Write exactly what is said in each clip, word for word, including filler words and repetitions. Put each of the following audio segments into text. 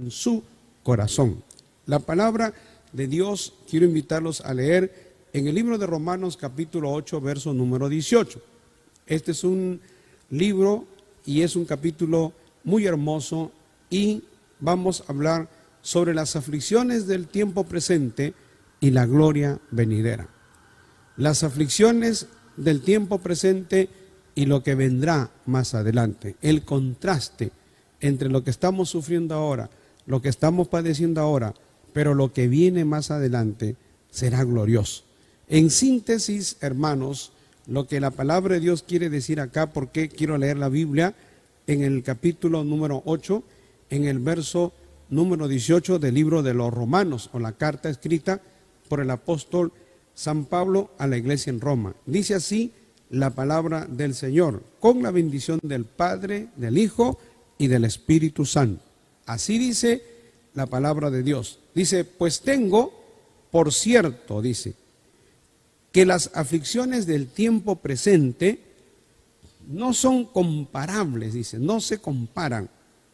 en su corazón. La palabra de Dios quiero invitarlos a leer en el libro de Romanos capítulo ocho, verso número dieciocho. Este es un libro y es un capítulo muy hermoso y vamos a hablar sobre las aflicciones del tiempo presente y la gloria venidera. Las aflicciones del tiempo presente y lo que vendrá más adelante. El contraste entre lo que estamos sufriendo ahora, lo que estamos padeciendo ahora, pero lo que viene más adelante será glorioso. En síntesis, hermanos, lo que la palabra de Dios quiere decir acá, porque quiero leer la Biblia en el capítulo número ocho, en el verso número dieciocho del libro de los Romanos, o la carta escrita por el apóstol San Pablo a la iglesia en Roma. Dice así la palabra del Señor, con la bendición del Padre, del Hijo y del Espíritu Santo. Así dice la palabra de Dios. Dice, pues tengo por cierto, dice, que las aflicciones del tiempo presente no son comparables, dice, no se comparan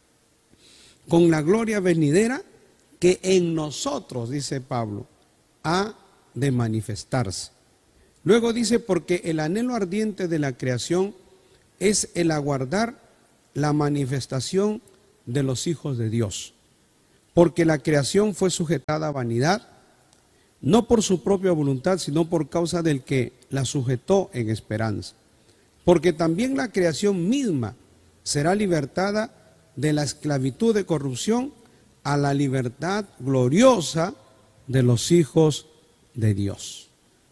con la gloria venidera que en nosotros, dice Pablo, ha de manifestarse. Luego dice, porque el anhelo ardiente de la creación es el aguardar la manifestación de los hijos de Dios. Porque la creación fue sujetada a vanidad, no por su propia voluntad, sino por causa del que la sujetó en esperanza. Porque también la creación misma será libertada de la esclavitud de corrupción a la libertad gloriosa de los hijos de Dios.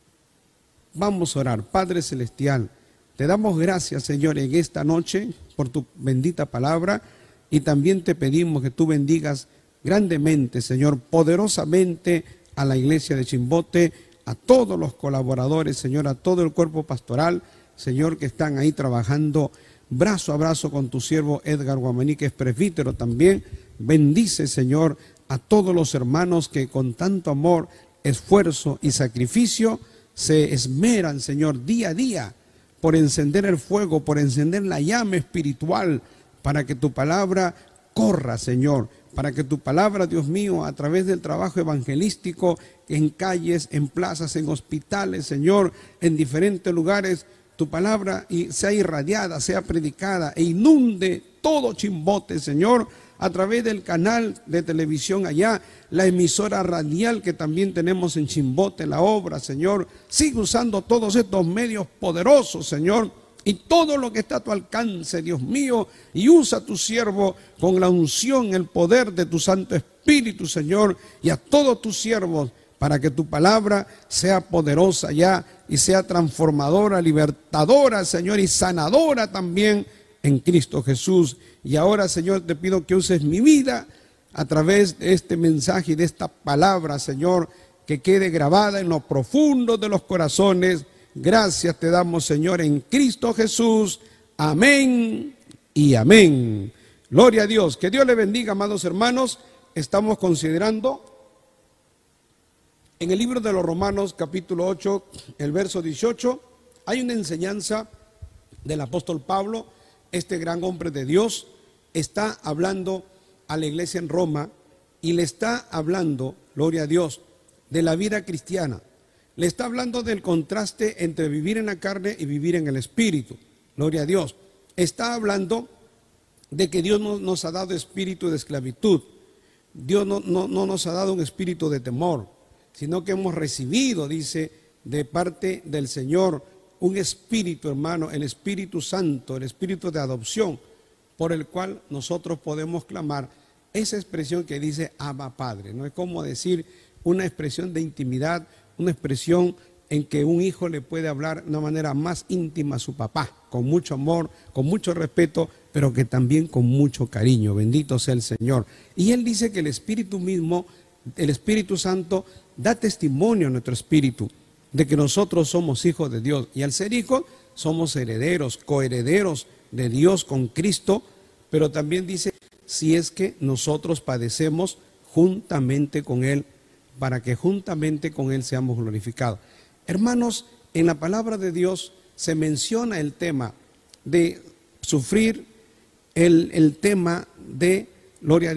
Vamos a orar. Padre Celestial, te damos gracias, Señor, en esta noche por tu bendita palabra y también te pedimos que tú bendigas grandemente, Señor, poderosamente a la iglesia de Chimbote, a todos los colaboradores, Señor, a todo el cuerpo pastoral, Señor, que están ahí trabajando brazo a brazo con tu siervo Edgar Guamaní, que es presbítero también. Bendice, Señor, a todos los hermanos que con tanto amor, esfuerzo y sacrificio se esmeran, Señor, día a día por encender el fuego, por encender la llama espiritual, para que tu palabra corra, Señor, para que tu palabra, Dios mío, a través del trabajo evangelístico, en calles, en plazas, en hospitales, Señor, en diferentes lugares, tu palabra sea irradiada, sea predicada e inunde todo Chimbote, Señor, a través del canal de televisión allá, la emisora radial que también tenemos en Chimbote, la obra, Señor. Sigue usando todos estos medios poderosos, Señor, y todo lo que está a tu alcance, Dios mío, y usa a tu siervo con la unción, el poder de tu Santo Espíritu, Señor, y a todos tus siervos, para que tu palabra sea poderosa ya y sea transformadora, libertadora, Señor, y sanadora también en Cristo Jesús. Y ahora, Señor, te pido que uses mi vida a través de este mensaje y de esta palabra, Señor, que quede grabada en lo profundo de los corazones. Gracias te damos, Señor, en Cristo Jesús. Amén y amén. Gloria a Dios. Que Dios le bendiga, amados hermanos. Estamos considerando en el libro de los Romanos, capítulo ocho, el verso dieciocho, hay una enseñanza del apóstol Pablo. Este gran hombre de Dios está hablando a la iglesia en Roma y le está hablando, gloria a Dios, de la vida cristiana. Le está hablando del contraste entre vivir en la carne y vivir en el espíritu, gloria a Dios. Está hablando de que Dios no nos ha dado espíritu de esclavitud. Dios no, no, no nos ha dado un espíritu de temor, sino que hemos recibido, dice, de parte del Señor, un espíritu, hermano, el Espíritu Santo, el espíritu de adopción, por el cual nosotros podemos clamar esa expresión que dice Abba Padre. No es como decir una expresión de intimidad, una expresión en que un hijo le puede hablar de una manera más íntima a su papá, con mucho amor, con mucho respeto, pero que también con mucho cariño. Bendito sea el Señor. Y él dice que el Espíritu mismo, el Espíritu Santo, da testimonio a nuestro espíritu de que nosotros somos hijos de Dios, y al ser hijos somos herederos, coherederos de Dios con Cristo, pero también dice, si es que nosotros padecemos juntamente con Él, para que juntamente con Él seamos glorificados. Hermanos, en la palabra de Dios se menciona el tema de sufrir, el, el tema de, gloria a Dios,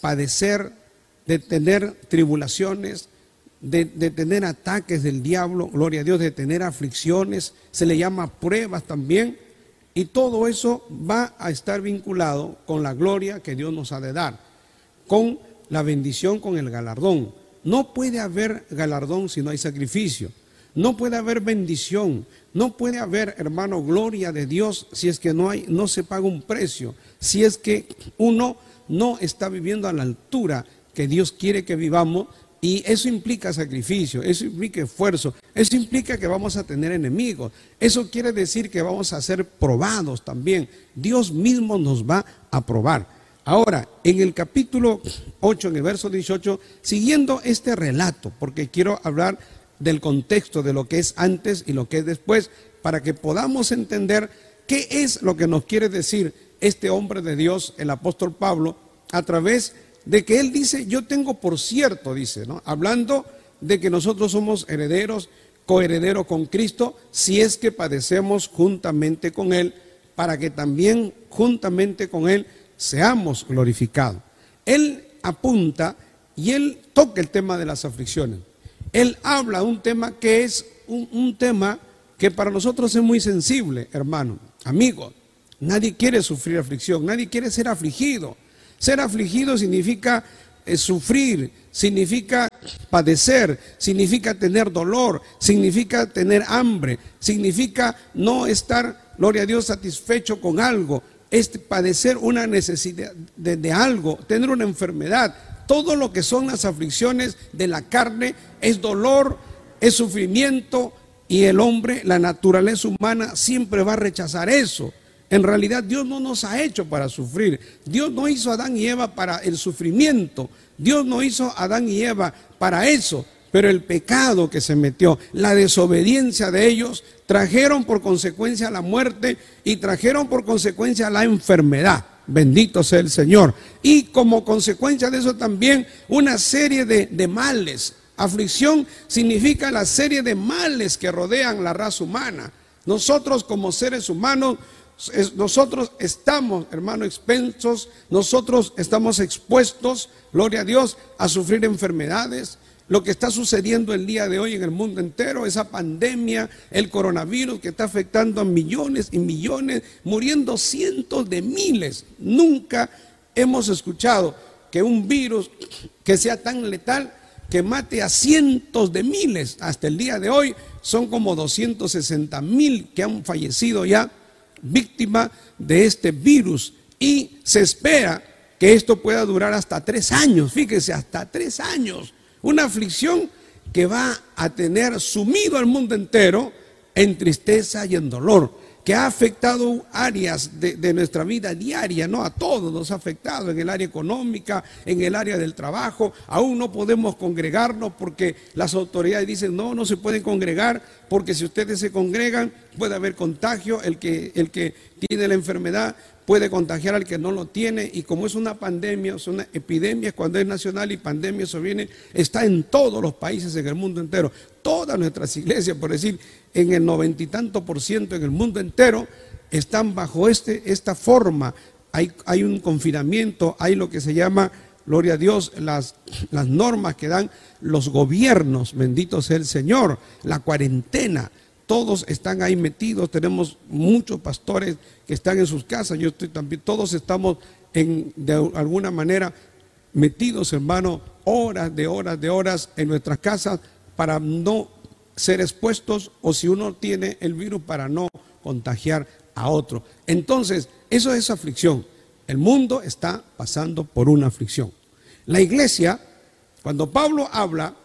padecer, de tener tribulaciones, de, de tener ataques del diablo, gloria a Dios, de tener aflicciones, se le llama pruebas también, y todo eso va a estar vinculado con la gloria que Dios nos ha de dar, con la bendición, con el galardón. No puede haber galardón si no hay sacrificio, no puede haber bendición, no puede haber, hermano, gloria de Dios si es que no hay, no se paga un precio, si es que uno no está viviendo a la altura que Dios quiere que vivamos. Y eso implica sacrificio, eso implica esfuerzo, eso implica que vamos a tener enemigos, eso quiere decir que vamos a ser probados también. Dios mismo nos va a probar. Ahora, en el capítulo ocho, en el verso dieciocho, siguiendo este relato, porque quiero hablar del contexto de lo que es antes y lo que es después, para que podamos entender qué es lo que nos quiere decir este hombre de Dios, el apóstol Pablo, a través de de que él dice, yo tengo por cierto, dice, ¿no? Hablando de que nosotros somos herederos, coherederos con Cristo, si es que padecemos juntamente con Él, para que también juntamente con Él seamos glorificados. Él apunta y él toca el tema de las aflicciones. Él habla de un tema que es un, un tema que para nosotros es muy sensible, hermano, amigo. Nadie quiere sufrir aflicción, nadie quiere ser afligido. Ser afligido significa eh, sufrir, significa padecer, significa tener dolor, significa tener hambre, significa no estar, gloria a Dios, satisfecho con algo, es padecer una necesidad de, de algo, tener una enfermedad. Todo lo que son las aflicciones de la carne es dolor, es sufrimiento, y el hombre, la naturaleza humana, siempre va a rechazar eso. En realidad Dios no nos ha hecho para sufrir. Dios no hizo a Adán y Eva para el sufrimiento. Dios no hizo a Adán y Eva para eso. Pero el pecado que se metió, la desobediencia de ellos, trajeron por consecuencia la muerte y trajeron por consecuencia la enfermedad. Bendito sea el Señor. Y como consecuencia de eso también una serie de, de males. Aflicción significa la serie de males que rodean la raza humana. Nosotros como seres humanos, nosotros estamos, hermano, expensos, nosotros estamos expuestos, gloria a Dios, a sufrir enfermedades. Lo que está sucediendo el día de hoy en el mundo entero, esa pandemia, el coronavirus que está afectando a millones y millones, muriendo cientos de miles. Nunca hemos escuchado que un virus que sea tan letal, que mate a cientos de miles. Hasta el día de hoy son como doscientos sesenta mil que han fallecido ya, víctima de este virus, y se espera que esto pueda durar hasta tres años, fíjese, hasta tres años, una aflicción que va a tener sumido al mundo entero en tristeza y en dolor, que ha afectado áreas de, de nuestra vida diaria, no a todos nos ha afectado, en el área económica, en el área del trabajo. Aún no podemos congregarnos porque las autoridades dicen no, no se pueden congregar, porque si ustedes se congregan puede haber contagio, el que, el que tiene la enfermedad puede contagiar al que no lo tiene, y como es una pandemia, es una epidemia cuando es nacional, y pandemia eso viene, está en todos los países en el mundo entero. Todas nuestras iglesias, por decir, en el noventa y tanto por ciento en el mundo entero, están bajo este, esta forma. Hay, hay un confinamiento, hay lo que se llama, gloria a Dios, las, las normas que dan los gobiernos, bendito sea el Señor, la cuarentena. Todos están ahí metidos, tenemos muchos pastores que están en sus casas, yo estoy también, todos estamos en, de alguna manera metidos, hermano, horas de horas de horas en nuestras casas para no ser expuestos, o si uno tiene el virus, para no contagiar a otro. Entonces, eso es aflicción. El mundo está pasando por una aflicción. La iglesia, cuando Pablo habla,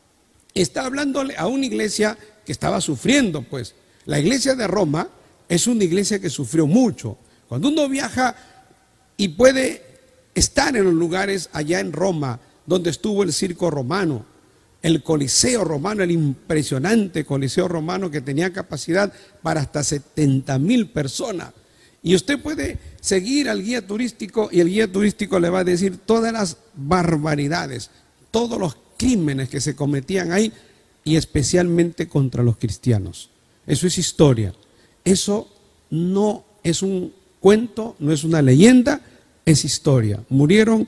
está hablándole a una iglesia que estaba sufriendo, pues. La iglesia de Roma es una iglesia que sufrió mucho. Cuando uno viaja y puede estar en los lugares allá en Roma, donde estuvo el circo romano, el coliseo romano, el impresionante coliseo romano que tenía capacidad para hasta setenta mil personas. Y usted puede seguir al guía turístico y el guía turístico le va a decir todas las barbaridades, todos los crímenes que se cometían ahí, y especialmente contra los cristianos. Eso es historia. Eso no es un cuento, no es una leyenda, es historia. Murieron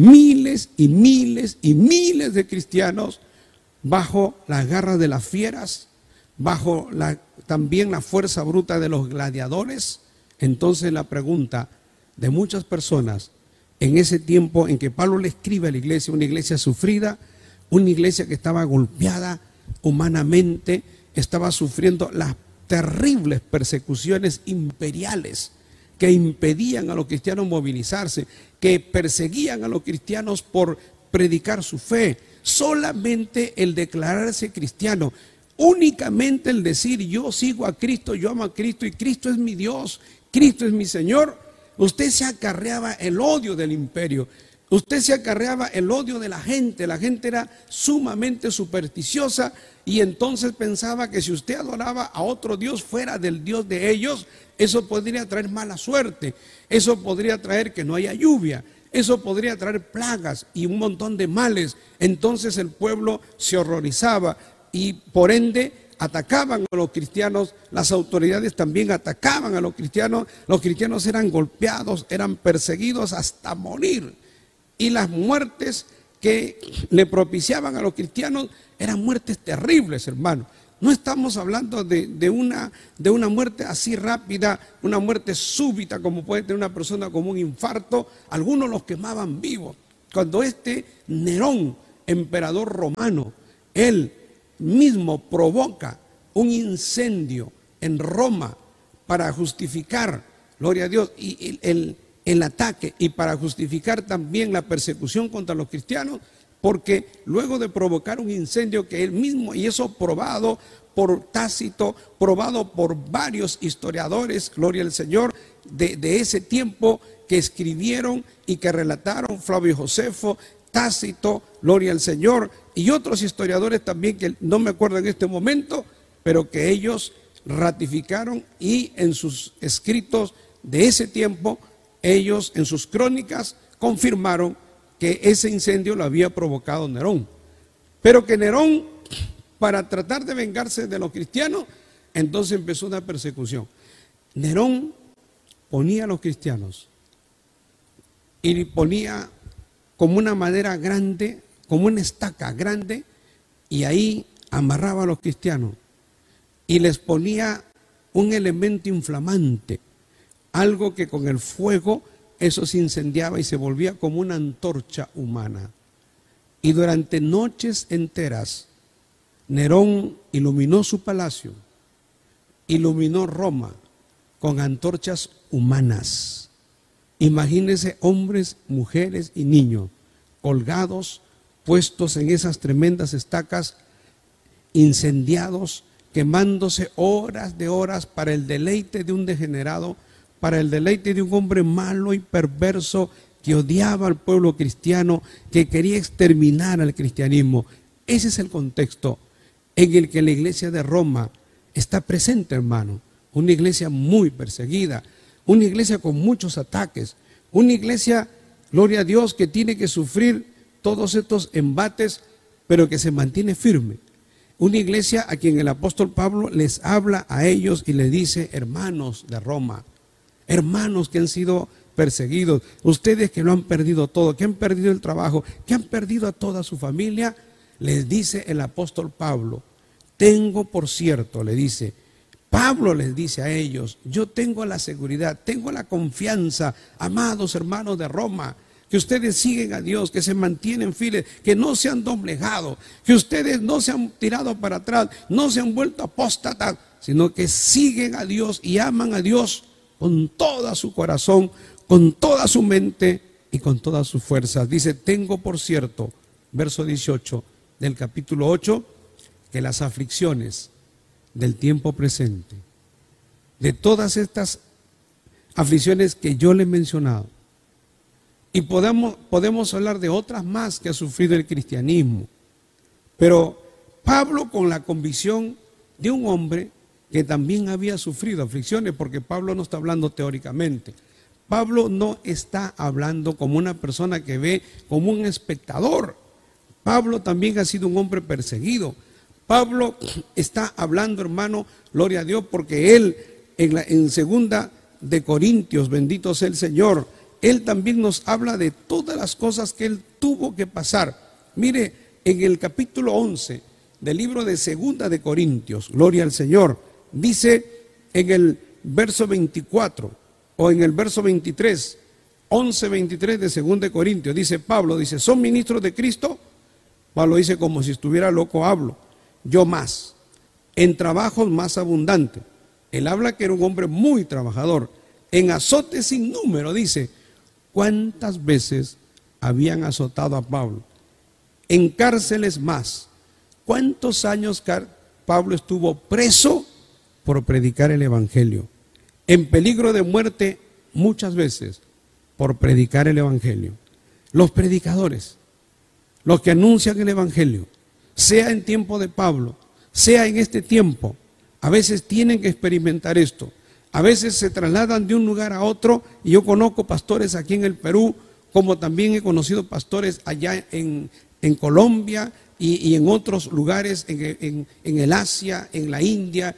miles y miles y miles de cristianos bajo las garras de las fieras, bajo la, también la fuerza bruta de los gladiadores. Entonces la pregunta de muchas personas en ese tiempo en que Pablo le escribe a la iglesia, una iglesia sufrida, una iglesia que estaba golpeada humanamente, estaba sufriendo las terribles persecuciones imperiales que impedían a los cristianos movilizarse, que perseguían a los cristianos por predicar su fe. Solamente el declararse cristiano, únicamente el decir yo sigo a Cristo, yo amo a Cristo y Cristo es mi Dios, Cristo es mi Señor, usted se acarreaba el odio del imperio, usted se acarreaba el odio de la gente. La gente era sumamente supersticiosa y entonces pensaba que si usted adoraba a otro Dios fuera del Dios de ellos, eso podría traer mala suerte, eso podría traer que no haya lluvia, eso podría traer plagas y un montón de males. Entonces el pueblo se horrorizaba y por ende atacaban a los cristianos, las autoridades también atacaban a los cristianos, los cristianos eran golpeados, eran perseguidos hasta morir. Y las muertes que le propiciaban a los cristianos eran muertes terribles, hermano. No estamos hablando de, de, una, de una muerte así rápida, una muerte súbita como puede tener una persona como un infarto. Algunos los quemaban vivos. Cuando este Nerón, emperador romano, él mismo provoca un incendio en Roma para justificar, gloria a Dios, y el, el, el ataque y para justificar también la persecución contra los cristianos, porque luego de provocar un incendio que él mismo, y eso probado por Tácito, probado por varios historiadores, gloria al Señor, de, de ese tiempo que escribieron y que relataron, Flavio Josefo, Tácito, gloria al Señor, y otros historiadores también que no me acuerdo en este momento, pero que ellos ratificaron y en sus escritos de ese tiempo, ellos en sus crónicas confirmaron que ese incendio lo había provocado Nerón, pero que Nerón, para tratar de vengarse de los cristianos, entonces empezó una persecución. Nerón ponía a los cristianos y ponía como una madera grande, como una estaca grande, y ahí amarraba a los cristianos y les ponía un elemento inflamante, algo que con el fuego eso se incendiaba y se volvía como una antorcha humana. Y durante noches enteras, Nerón iluminó su palacio, iluminó Roma con antorchas humanas. Imagínense hombres, mujeres y niños colgados, puestos en esas tremendas estacas, incendiados, quemándose horas de horas para el deleite de un degenerado, para el deleite de un hombre malo y perverso que odiaba al pueblo cristiano, que quería exterminar al cristianismo. Ese es el contexto en el que la iglesia de Roma está presente, hermano. Una iglesia muy perseguida, una iglesia con muchos ataques, una iglesia, gloria a Dios, que tiene que sufrir todos estos embates, pero que se mantiene firme. Una iglesia a quien el apóstol Pablo les habla a ellos y les dice: hermanos de Roma, hermanos que han sido perseguidos, ustedes que lo han perdido todo, que han perdido el trabajo, que han perdido a toda su familia, les dice el apóstol Pablo, tengo por cierto, le dice, Pablo les dice a ellos, yo tengo la seguridad, tengo la confianza, amados hermanos de Roma, que ustedes siguen a Dios, que se mantienen fieles, que no se han doblegado, que ustedes no se han tirado para atrás, no se han vuelto apóstatas, sino que siguen a Dios y aman a Dios con todo su corazón, con toda su mente y con todas sus fuerzas. Dice, tengo por cierto, verso dieciocho del capítulo ocho, que las aflicciones del tiempo presente, de todas estas aflicciones que yo le he mencionado, y podemos, podemos hablar de otras más que ha sufrido el cristianismo, pero Pablo, con la convicción de un hombre que también había sufrido aflicciones, porque Pablo no está hablando teóricamente, Pablo no está hablando como una persona que ve como un espectador. Pablo también ha sido un hombre perseguido. Pablo está hablando, hermano, gloria a Dios, porque él en, la, en segunda de Corintios, bendito sea el Señor, él también nos habla de todas las cosas que él tuvo que pasar. Mire, en el capítulo once del libro de Segunda de Corintios, gloria al Señor, dice en el verso veinticuatro o en el verso veintitrés, once veintitrés de Segunda de Corintios, dice Pablo, dice, ¿son ministros de Cristo? Pablo dice, como si estuviera loco hablo, yo más, en trabajos más abundantes. Él habla que era un hombre muy trabajador, en azotes sin número, dice, ¿cuántas veces habían azotado a Pablo? En cárceles más. ¿Cuántos años Pablo estuvo preso por predicar el evangelio? En peligro de muerte muchas veces por predicar el evangelio. Los predicadores, los que anuncian el evangelio, sea en tiempo de Pablo, sea en este tiempo, a veces tienen que experimentar esto. A veces se trasladan de un lugar a otro, y yo conozco pastores aquí en el Perú, como también he conocido pastores allá en, en Colombia y, y en otros lugares, en, en, en el Asia, en la India,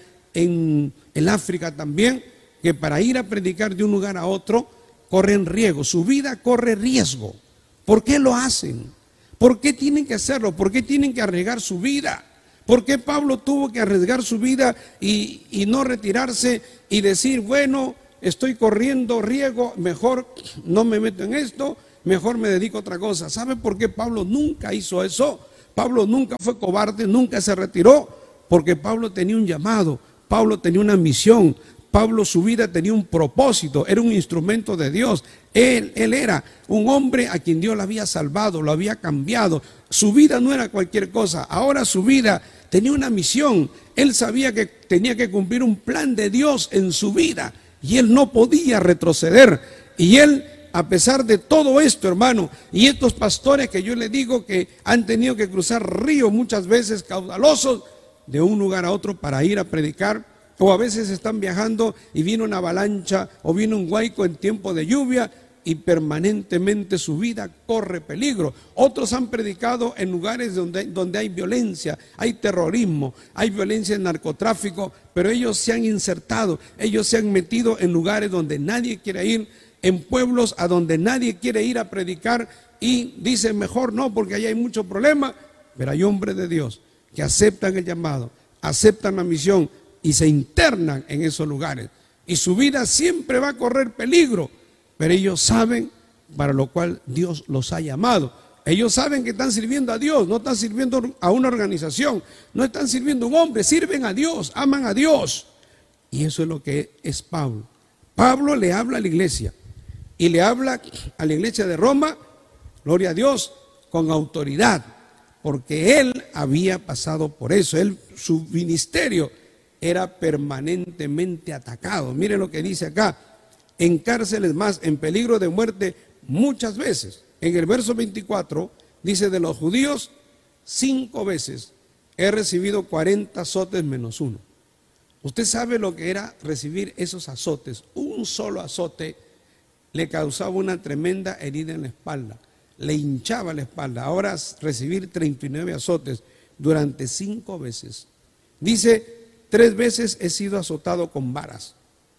en el África también, que para ir a predicar de un lugar a otro corren riesgo, su vida corre riesgo. ¿Por qué lo hacen? ¿Por qué tienen que hacerlo? ¿Por qué tienen que arriesgar su vida? ¿Por qué Pablo tuvo que arriesgar su vida y, y no retirarse y decir, bueno, estoy corriendo riesgo, mejor no me meto en esto, mejor me dedico a otra cosa? ¿Sabe por qué Pablo nunca hizo eso? Pablo nunca fue cobarde, nunca se retiró, porque Pablo tenía un llamado, Pablo tenía una misión, Pablo su vida tenía un propósito, era un instrumento de Dios. Él, él era un hombre a quien Dios lo había salvado, lo había cambiado. Su vida no era cualquier cosa, ahora su vida tenía una misión. Él sabía que tenía que cumplir un plan de Dios en su vida y él no podía retroceder. Y él, a pesar de todo esto, hermano, y estos pastores que yo le digo que han tenido que cruzar ríos muchas veces caudalosos de un lugar a otro para ir a predicar, o a veces están viajando y viene una avalancha o viene un huaico en tiempo de lluvia y permanentemente su vida corre peligro. Otros han predicado en lugares donde, donde hay violencia, hay terrorismo, hay violencia en narcotráfico, pero ellos se han insertado, ellos se han metido en lugares donde nadie quiere ir, en pueblos a donde nadie quiere ir a predicar, y dicen mejor no porque allá hay mucho problema. Pero hay hombres de Dios que aceptan el llamado, aceptan la misión y se internan en esos lugares, y su vida siempre va a correr peligro, pero ellos saben para lo cual Dios los ha llamado. Ellos saben que están sirviendo a Dios, no están sirviendo a una organización, no están sirviendo a un hombre, sirven a Dios, aman a Dios. Y eso es lo que es Pablo. Pablo le habla a la iglesia, y le habla a la iglesia de Roma, gloria a Dios, con autoridad, porque él había pasado por eso. Él, su ministerio era permanentemente atacado. Mire lo que dice acá: en cárceles más, en peligro de muerte muchas veces. En el verso veinticuatro dice, de los judíos cinco veces he recibido cuarenta azotes menos uno. Usted sabe lo que era recibir esos azotes. Un solo azote le causaba una tremenda herida en la espalda, le hinchaba la espalda. Ahora recibir treinta y nueve azotes durante cinco veces. Dice, tres veces he sido azotado con varas.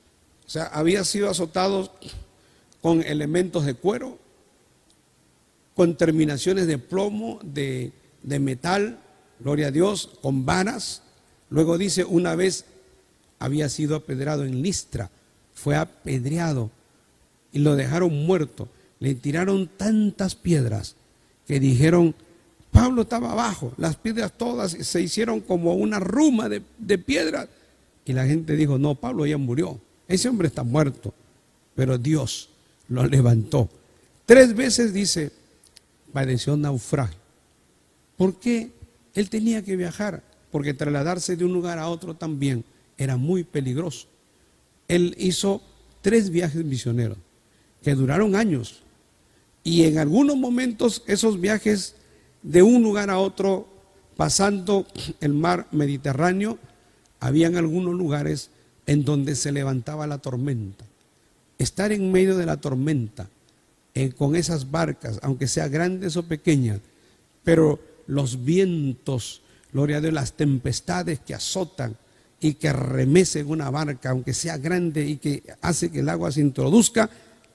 O sea, había sido azotado con elementos de cuero, con terminaciones de plomo, de, de metal, gloria a Dios, con varas. Luego dice, una vez había sido apedreado en Listra, fue apedreado y lo dejaron muerto. Le tiraron tantas piedras que dijeron, Pablo estaba abajo, las piedras todas se hicieron como una ruma de, de piedras. Y la gente dijo, no, Pablo ya murió, ese hombre está muerto. Pero Dios lo levantó. Tres veces dice, padeció naufragio. ¿Por qué él tenía que viajar? Porque trasladarse de un lugar a otro también era muy peligroso. Él hizo tres viajes misioneros que duraron años. Y en algunos momentos esos viajes de un lugar a otro, pasando el mar Mediterráneo, habían algunos lugares en donde se levantaba la tormenta. Estar en medio de la tormenta, eh, con esas barcas, aunque sean grandes o pequeñas, pero los vientos, gloria a Dios, las tempestades que azotan y que remecen una barca, aunque sea grande y que hace que el agua se introduzca,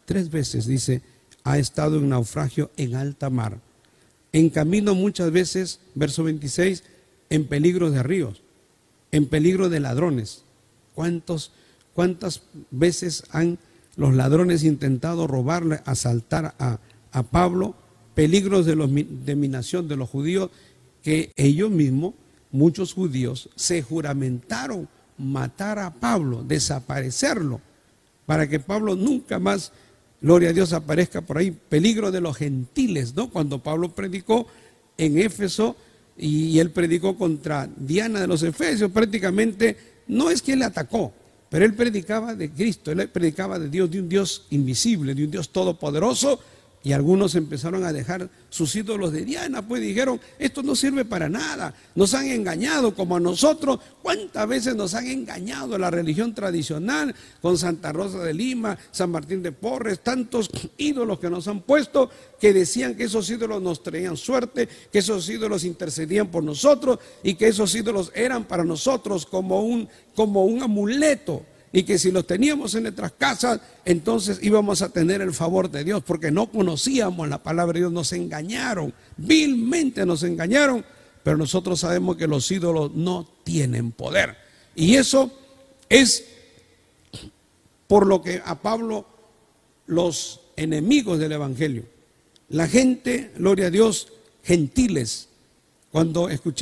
Tres veces dice, ha estado en naufragio en alta mar. En camino muchas veces, verso veintiséis, en peligro de ríos, en peligro de ladrones. ¿Cuántos, cuántas veces han los ladrones intentado robarle, asaltar a, a Pablo? Peligros de, los, de mi nación, de los judíos, que ellos mismos, muchos judíos, se juramentaron matar a Pablo, desaparecerlo, para que Pablo nunca más, gloria a Dios, aparezca por ahí. Peligro de los gentiles, ¿no? Cuando Pablo predicó en Éfeso y él predicó contra Diana de los Efesios, prácticamente no es que él atacó, pero él predicaba de Cristo, él predicaba de Dios, de un Dios invisible, de un Dios todopoderoso. Y algunos empezaron a dejar sus ídolos de Diana, pues dijeron, esto no sirve para nada, nos han engañado como a nosotros. ¿Cuántas veces nos han engañado la religión tradicional con Santa Rosa de Lima, San Martín de Porres, tantos ídolos que nos han puesto, que decían que esos ídolos nos traían suerte, que esos ídolos intercedían por nosotros y que esos ídolos eran para nosotros como un, como un amuleto? Y que si los teníamos en nuestras casas, entonces íbamos a tener el favor de Dios, porque no conocíamos la palabra de Dios. Nos engañaron, vilmente nos engañaron, pero nosotros sabemos que los ídolos no tienen poder. Y eso es por lo que a Pablo, los enemigos del evangelio, la gente, gloria a Dios, gentiles, cuando escucharon